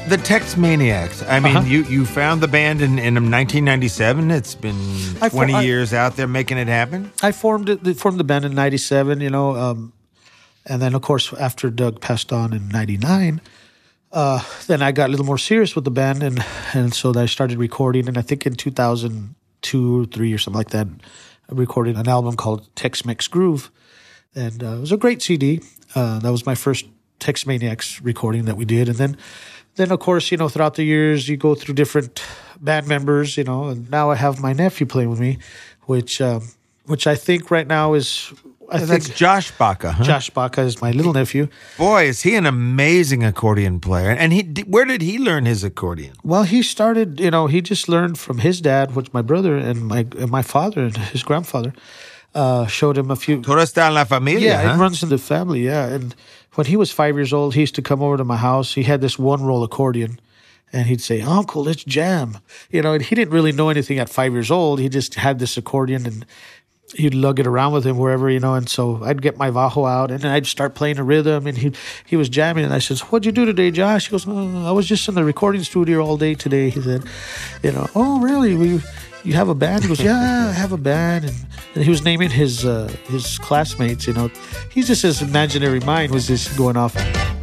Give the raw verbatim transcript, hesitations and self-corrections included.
the Tex Maniacs. I mean, Uh-huh. you, you found the band in, in nineteen ninety-seven. It's been I fo- twenty I- years out there making it happen. I formed it, the- formed the band in ninety-seven, you know, um, and then of course after Doug passed on in ninety-nine, uh, then I got a little more serious with the band, and and so I started recording. And I think in two thousand two or three or something like that, I recorded an album called Tex-Mex Groove, and uh, it was a great C D. Uh, that was my first Tex Maniacs recording that we did, and then then of course, you know, throughout the years you go through different band members, you know, and now I have my nephew playing with me, which um, which I think right now is I Yeah, think that's Josh Baca, huh? Josh Baca is my little nephew. Boy, is he an amazing accordion player. And he, where did he learn his accordion? Well, he started, you know, he just learned from his dad, which my brother and my and my father and his grandfather uh, showed him a few. Todo está en la familia, Yeah, huh? it runs in the family, yeah. And when he was five years old, he used to come over to my house. He had this one-roll accordion, and he'd say, "Uncle, let's jam." You know, and he didn't really know anything at five years old. He just had this accordion, and he'd lug it around with him wherever, you know. And so I'd get my Bajo out, and I'd start playing a rhythm, and he he was jamming. And I says, "What'd you do today, Josh?" He goes, oh, "I was just in the recording studio all day today." He said, "You know, oh really? We you have a band?" He goes, "Yeah, I have a band." And, and he was naming his uh, his classmates. You know, he's just his imaginary mind was just going off.